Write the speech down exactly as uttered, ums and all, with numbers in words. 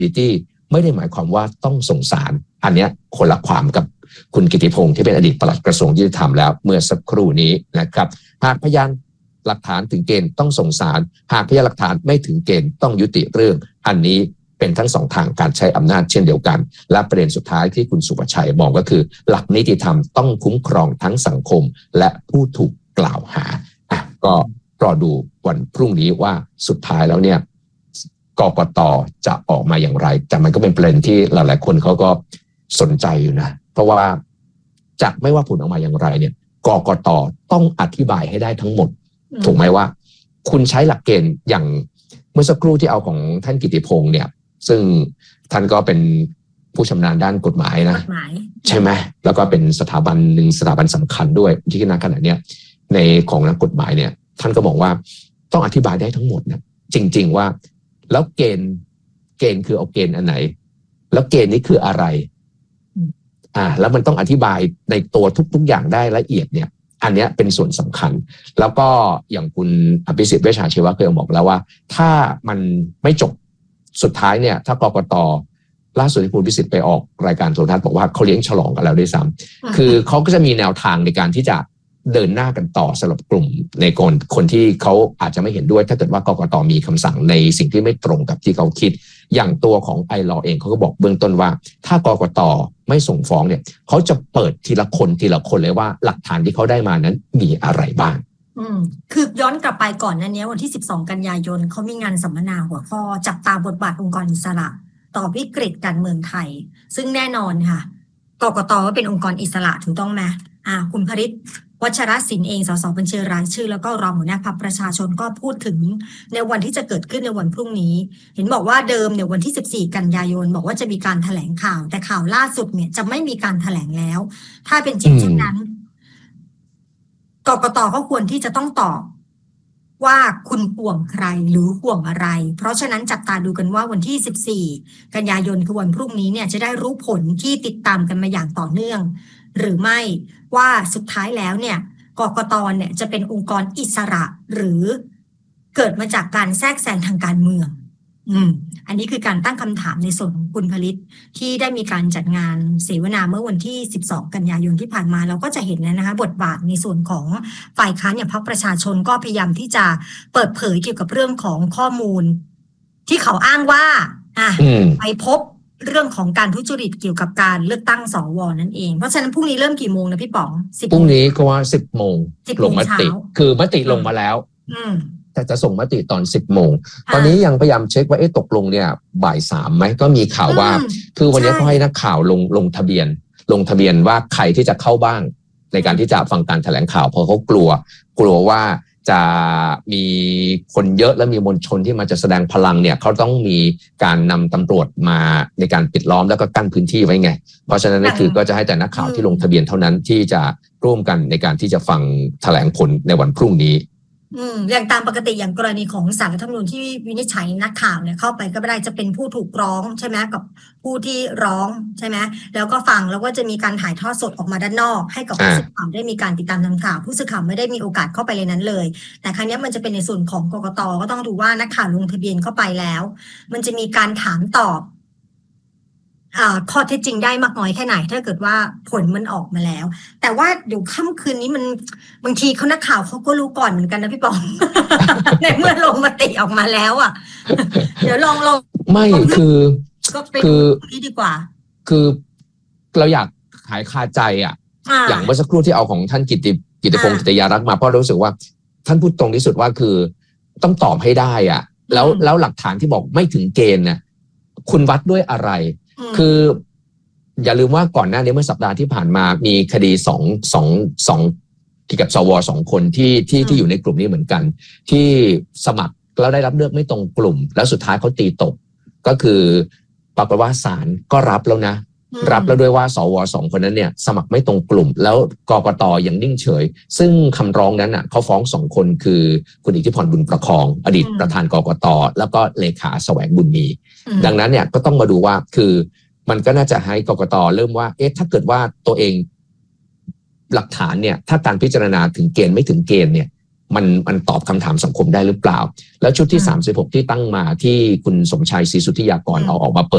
liability ไม่ได้หมายความว่าต้องส่งสารอันนี้คนละความกับคุณกิติพงษ์ที่เป็นอดีตปลัดกระทรวงยุติธรรมแล้วเมื่อสักครู่นี้นะครับหากพยานหลักฐานถึงเกณฑ์ต้องส่งสารหากพยานหลักฐานไม่ถึงเกณฑ์ต้องยุติเรื่องอันนี้เป็นทั้งสองทางการใช้อำนาจเช่นเดียวกันและประเด็นสุดท้ายที่คุณสุภชัยมองก็คือหลักนิติธรรมต้องคุ้มครองทั้งสังคมและผู้ถูกกล่าวหาอ่ะก็รอดูวันพรุ่งนี้ว่าสุดท้ายแล้วเนี่ยกกต.จะออกมาอย่างไรแต่มันก็เป็นประเด็นที่หลายๆคนเขาก็สนใจอยู่นะเพราะว่าจะไม่ว่าผลออกมาอย่างไรเนี่ยกกต.ต้องอธิบายให้ได้ทั้งหมดถูกไหมว่าคุณใช้หลักเกณฑ์อย่างเมื่อสักครู่ที่เอาของท่านกิติพงษ์เนี่ยซึ่งท่านก็เป็นผู้ชำนาญด้านกฎหมายนะใช่ไหมแล้วก็เป็นสถาบันหนึ่งสถาบันสำคัญด้วยที่ณขณะเนี้ยในของนักกฎหมายเนี่ยท่านก็บอกว่าต้องอธิบายได้ทั้งหมดนะจริงๆว่าแล้วเกณฑ์เกณฑ์คือเอาเกณฑ์อันไหนแล้วเกณฑ์นี้คืออะไรอ่าแล้วมันต้องอธิบายในตัวทุกๆอย่างได้ละเอียดเนี่ยอันนี้เป็นส่วนสำคัญแล้วก็อย่างคุณอภิสิทธิ์เวชชาชีวะเคยบอกแล้วว่าถ้ามันไม่จบสุดท้ายเนี่ยถ้ากกต.ล่าสุดที่คุณอภิสิทธิ์ไปออกรายการโทรทัศน์บอกว่าเขาเลี้ยงฉลองกันแล้วด้วยซ้ำคือเขาก็จะมีแนวทางในการที่จะเดินหน้ากันต่อสำหรับกลุ่มในคนคนที่เขาอาจจะไม่เห็นด้วยถ้าเกิดว่ากกต.มีคำสั่งในสิ่งที่ไม่ตรงกับที่เขาคิดอย่างตัวของไอลอเองเขาก็บอกเบื้องต้นว่าถ้ากกต.ไม่ส่งฟ้องเนี่ยเขาจะเปิดทีละคนทีละคนเลยว่าหลักฐานที่เขาได้มานั้นมีอะไรบ้างอืมคือย้อนกลับไปก่อนนั้นเนี้ยวันที่สิบสองกันยายนเขามีงานสัมมนาหัวข้อจับตาบทบาทองค์กรอิสระต่อวิกฤตการเมืองไทยซึ่งแน่นอนค่ะกกต.ก็เป็นองค์กรอิสระถูกต้องไหมอ่าคุณภริษฐ์วัชรศิลป์เองสสบัญชีรายชื่อแล้วก็รองหัวหน้าพรรคประชาชนก็พูดถึงในวันที่จะเกิดขึ้นในวันพรุ่งนี้เห็นบอกว่าเดิมเนี่ยวันที่สิบสี่กันยายนบอกว่าจะมีการแถลงข่าวแต่ข่าวล่าสุดเนี่ยจะไม่มีการแถลงแล้วถ้าเป็นจริงเช่นนั้นกกต.ก็ควรที่จะต้องตอบว่าคุณห่วงใครหรือห่วงอะไรเพราะฉะนั้นจับตาดูกันว่าวันที่สิบสี่กันยายนคือวันพรุ่งนี้เนี่ยจะได้รู้ผลที่ติดตามกันมาอย่างต่อเนื่องหรือไม่ว่าสุดท้ายแล้วเนี่ยกกต.เนี่ยจะเป็นองค์กรอิสระหรือเกิดมาจากการแทรกแซงทางการเมืองอืมอันนี้คือการตั้งคำถามในส่วนของคุณผลิตที่ได้มีการจัดงานเสวนาเมื่อวันที่สิบสองกันยายนที่ผ่านมาเราก็จะเห็นแล้วนะคะบทบาทในส่วนของฝ่ายค้านอย่างพรรคประชาชนก็พยายามที่จะเปิดเผยเกี่ยวกับเรื่องของข้อมูลที่เขาอ้างว่าอ่ะไปพบเรื่องของการทุจริตเกี่ยวกับการเลือกตั้งสวนั่นเองเพราะฉะนั้นพรุ่งนี้เริ่มกี่โมงนะพี่ป๋องพรุ่งนี้ก็ว่าสิบโมงลงมติคือมติลงมาแล้วแต่จะส่งมติตอนสิบโมงตอนนี้ยังพยายามเช็คว่าเอ๊ะตกลงเนี่ยบ่ายสามไหมก็มีข่าวว่าคือวันนี้เขาให้นักข่าวลงลงทะเบียนลงทะเบียนว่าใครที่จะเข้าบ้างในการที่จะฟังการแถลงข่าวเพราะเขากลัวกลัวว่าจะมีคนเยอะและมีมวลชนที่มาจะแสดงพลังเนี่ยเขาต้องมีการนำตำรวจมาในการปิดล้อมแล้วก็กั้นพื้นที่ไว้ไงเพราะฉะนั้นคือก็จะให้แต่นักข่าวที่ลงทะเบียนเท่านั้นที่จะร่วมกันในการที่จะฟังแถลงผลในวันพรุ่งนี้อืมอย่างตามปกติอย่างกรณีของศาลรัฐธรรมนูญที่วินิจฉัยนักข่าวเนี่ยเข้าไปก็ไม่ได้จะเป็นผู้ถูกร้องใช่ไหมกับผู้ที่ร้องใช่ไหมแล้วก็ฟังแล้วก็จะมีการถ่ายทอดสดออกมาด้านนอกให้กับผู้สื่อข่าวได้มีการติดตามทำข่าวผู้สื่อข่าวไม่ได้มีโอกาสเข้าไปเลยนั้นเลยแต่ครั้งนี้มันจะเป็นในส่วนของกกต.ก็ต้องดูว่านักข่าวลงทะเบียนเข้าไปแล้วมันจะมีการถามตอบข้อเท็จจริงได้มากน้อยแค่ไหนถ้าเกิดว่าผลมันออกมาแล้วแต่ว่าเดี๋ยวค่ำคืนนี้มันบางทีเขานักข่าวเขาก็รู้ก่อนเหมือนกันนะพี่ปอง ในเมื่อลงมติออกมาแล้วอ่ะ เดี๋ยวลองลองไม่คือคือนี่ดีกว่าคือเราอยากหายคาใจอ่ะอย่างเมื่อสักครู่ที่เอาของท่านกิติกิติพงษ์กิติยารักษ์มาเพราะรู้สึกว่าท่านพูดตรงที่สุดว่าคือต้องตอบให้ได้อ่ะแล้วแล้วหลักฐานที่บอกไม่ถึงเกณฑ์เนี่ยคุณวัดด้วยอะไรคืออย่าลืมว่าก่อนหน้านี้เมื่อสัปดาห์ที่ผ่านมามีคดีสองสองสองที่กับสวสองคนที่ที่ที่อยู่ในกลุ่มนี้เหมือนกันที่สมัครแล้วได้รับเลือกไม่ตรงกลุ่มแล้วสุดท้ายเขาตีตกก็คือปรากฏว่าศาลก็รับแล้วนะรับแล้วด้วยว่าสวสองคนนั้นเนี่ยสมัครไม่ตรงกลุ่มแล้วกกต.ยังนิ่งเฉยซึ่งคำร้องนั้นน่ะเขาฟ้องสองคนคือคุณอิทธิพรบุญประคองอดีตประธานกกต.แล้วก็เลขาแสวงบุญมีดังนั้นเนี่ยก็ต้องมาดูว่าคือมันก็น่าจะให้กกต.เริ่มว่าเอ๊ะถ้าเกิดว่าตัวเองหลักฐานเนี่ยถ้าการพิจารณาถึงเกณฑ์ไม่ถึงเกณฑ์เนี่ยมันมันตอบคำถามสังคมได้หรือเปล่าแล้วชุดที่สามสิบหกที่ตั้งมาที่คุณสมชัยศรีสุทธิยากรเอาออกมาเปิด